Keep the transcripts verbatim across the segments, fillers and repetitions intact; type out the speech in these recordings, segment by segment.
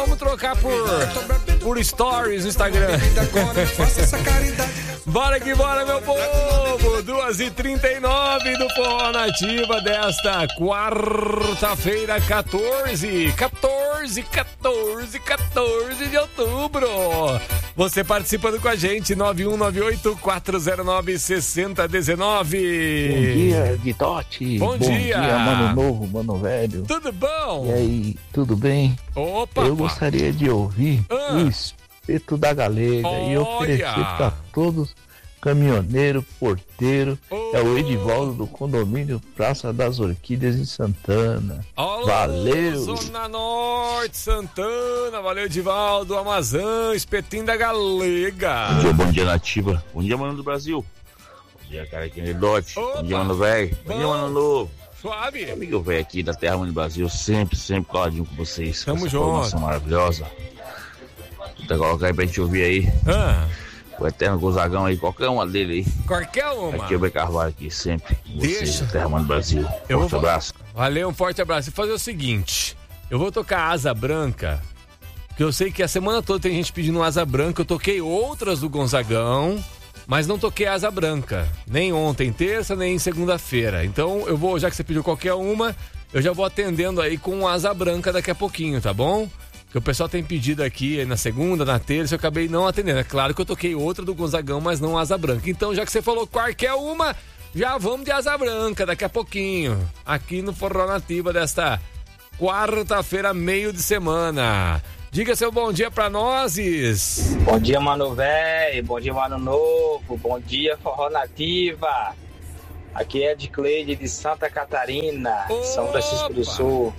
Vamos trocar por, por stories no Instagram. Bora que bora, meu povo! duas e trinta e nove do Forró Nativa desta quarta-feira, quatorze, quatorze, quatorze, quatorze de outubro. Você participando com a gente, nove um nove oito, quatro zero nove, seis zero um nove. Bom dia, Guidote. Bom, Bom dia. dia, Mano Novo, Mano Velho. Tudo bom? E aí, tudo bem? Opa! Eu gostaria de ouvir ah. o Espeto da Galega. Olha. E oferecer para todos, caminhoneiro, porteiro, oh. é o Edivaldo do condomínio Praça das Orquídeas em Santana. Alô, valeu! Zona Norte, Santana, valeu, Edivaldo, Amazã, Espetinho da Galega. Bom dia, bom dia, Nativa. Bom dia, Mano do Brasil. Bom dia, cara, aqui no Dote. Bom dia, Mano Velho. Bom dia, Mano Novo. Suave. Amigo velho aqui da Terra Mano do Brasil, sempre, sempre coladinho com vocês. Tamo com essa junto. Informação maravilhosa. Vou colocar aí pra gente ouvir aí. Ah. O Eterno Gonzagão aí, qualquer uma dele aí. Qualquer uma. Aqui é o B. Carvalho aqui, sempre. Deixa. Vocês, Terra Mano do Brasil. Eu Forte vou... abraço. Valeu, um forte abraço. Vou fazer o seguinte, eu vou tocar Asa Branca, porque eu sei que a semana toda tem gente pedindo Asa Branca. Eu toquei outras do Gonzagão, mas não toquei Asa Branca. Nem ontem, terça, nem segunda-feira. Então eu vou, já que você pediu qualquer uma, eu já vou atendendo aí com Asa Branca daqui a pouquinho, tá bom? Porque o pessoal tem pedido aqui na segunda, na terça, eu acabei não atendendo. É claro que eu toquei outra do Gonzagão, mas não Asa Branca. Então, já que você falou qualquer uma, já vamos de Asa Branca daqui a pouquinho. Aqui no Forró Nativa desta quarta-feira, meio de semana. Diga seu bom dia pra nós. Bom dia, Mano Velho. Bom dia, Mano Novo. Bom dia, Forró Nativa. Aqui é de Cleide de Santa Catarina, Opa! São Francisco do Sul.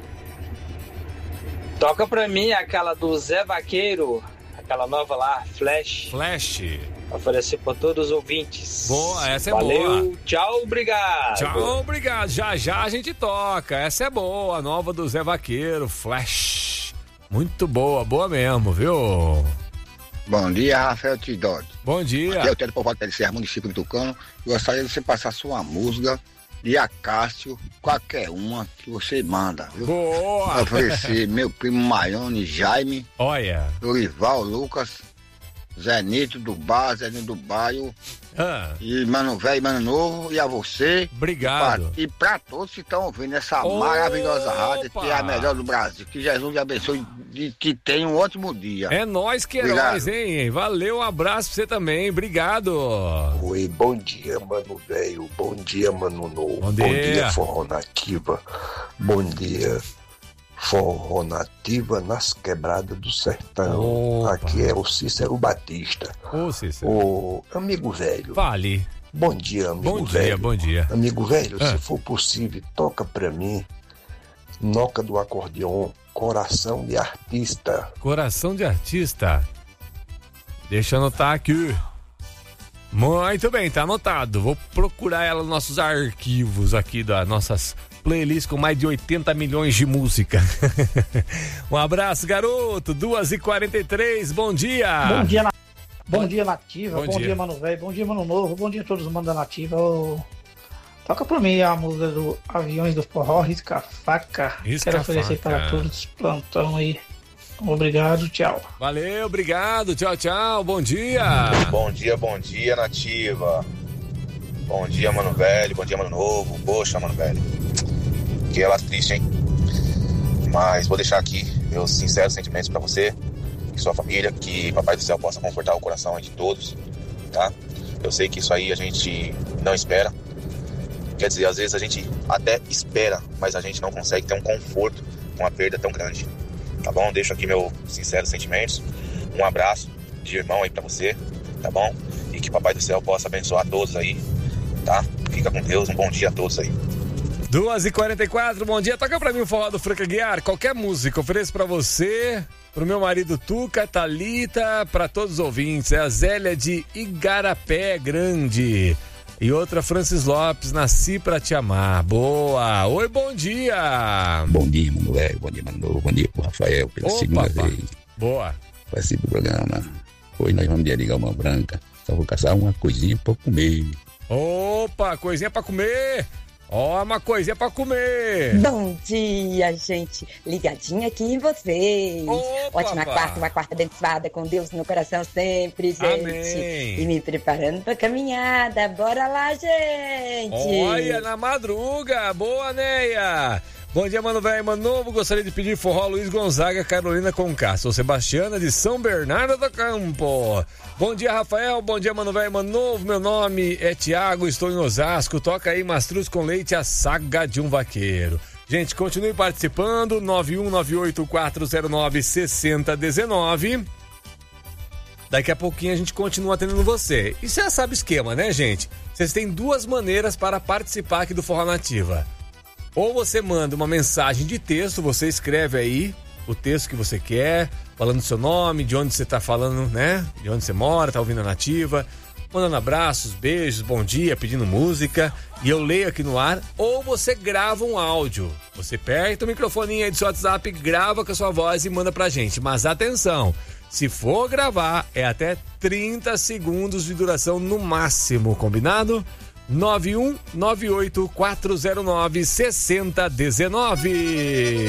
Toca pra mim aquela do Zé Vaqueiro, aquela nova lá, Flash. Flash. Oferecer pra todos os ouvintes. Boa, essa é Valeu, boa. Valeu, tchau, obrigado. Tchau, obrigado. Já já a gente toca. Essa é boa, a nova do Zé Vaqueiro, Flash. Muito boa, boa mesmo, viu? Bom dia, Rafael Tidode. Bom dia. Aqui é o Télio Povoado T L C, município de Tucano. Gostaria de você passar sua música de Acácio, qualquer uma que você manda, viu? Boa! Oferecer meu primo Maione, Jaime. Olha. Dorival, Lucas, Zé Nito do Bar, Zé Nito do Bairro. Ah. E Mano Velho, Mano Novo, e a você. Obrigado. E pra todos que estão ouvindo essa Opa! maravilhosa rádio, que é a melhor do Brasil. Que Jesus lhe abençoe e que tenha um ótimo dia. É nóis que é Obrigado. nóis, hein? Valeu, um abraço pra você também, obrigado. Oi, bom dia, Mano Velho. Bom dia, Mano Novo. Bom dia, bom dia Forró Nativa. Bom dia, Forró Nativa nas quebradas do sertão. Opa. Aqui é o Cícero Batista. Ô, Cícero. O amigo velho. Fale. Bom dia, amigo bom dia, velho. Bom dia, Amigo velho, ah. se for possível, toca pra mim Noca do Acordeon, Coração de Artista. Coração de Artista. Deixa eu anotar aqui. Muito bem, tá anotado. Vou procurar ela nos nossos arquivos aqui das nossas playlists com mais de oitenta milhões de música. Um abraço, garoto. duas e quarenta e três, bom dia. Bom dia, na... bom dia Nativa, bom, bom dia. dia Mano Velho, bom dia Mano Novo, bom dia a todos os manos da Nativa. Oh... Toca pra mim a música do Aviões do Forró, Risca Faca. Risca Quero oferecer faca. para todos os plantão aí. Obrigado, tchau. Valeu, obrigado, tchau, tchau, bom dia. Bom dia, bom dia, Nativa. Bom dia, Mano Velho, bom dia, Mano Novo. Poxa, Mano Velho, que ela triste, hein? Mas vou deixar aqui meus sinceros sentimentos pra você e sua família, que Papai do Céu possa confortar o coração de todos, tá? Eu sei que isso aí a gente não espera. Quer dizer, às vezes a gente até espera, mas a gente não consegue ter um conforto com uma perda tão grande. Tá bom? Deixo aqui meus sinceros sentimentos. Um abraço de irmão aí pra você, tá bom? E que Papai do Céu possa abençoar todos aí, tá? Fica com Deus, um bom dia a todos aí. duas e quarenta e quatro, bom dia. Toca pra mim o forró do Franca Guiar, qualquer música, ofereço pra você, pro meu marido Tuca, Thalita, pra todos os ouvintes. É a Zélia de Igarapé Grande. E outra, Francis Lopes, nasci pra te amar. Boa! Oi, bom dia! Bom dia, Mano Velho. Bom dia, Mano Novo. Bom dia pro Rafael, pela Opa, segunda pá. vez. Boa! Participe do programa. Hoje nós vamos de Ligar uma Branca. Só vou caçar uma coisinha pra comer. Opa, coisinha pra comer! Ó, uma coisinha pra comer. Bom dia, gente. Ligadinha aqui em vocês. Opa, Ótima pá. quarta, uma quarta abençoada com Deus no coração sempre, gente. Amém. E me preparando pra caminhada. Bora lá, gente. Olha, na madruga. Boa, Neia. Bom dia, mano velho, mano novo. Gostaria de pedir forró Luiz Gonzaga, Carolina Conká. Sou Sebastiana de São Bernardo do Campo. Bom dia, Rafael. Bom dia, mano velho, mano novo. Meu nome é Tiago, estou em Osasco. Toca aí Mastruz com Leite, a saga de um vaqueiro. Gente, continue participando. nove um nove oito quatro zero nove seis zero um nove. Daqui a pouquinho a gente continua atendendo você. E você já sabe o esquema, né, gente? Vocês têm duas maneiras para participar aqui do Forró Nativa. Ou você manda uma mensagem de texto, você escreve aí o texto que você quer, falando seu nome, de onde você tá falando, né? De onde você mora, tá ouvindo a Nativa, mandando abraços, beijos, bom dia, pedindo música, e eu leio aqui no ar. Ou você grava um áudio. Você pega o microfoninho aí do seu WhatsApp, grava com a sua voz e manda pra gente. Mas atenção, se for gravar, é até trinta segundos de duração no máximo, combinado? nove um nove oito quatro zero nove seis zero um nove.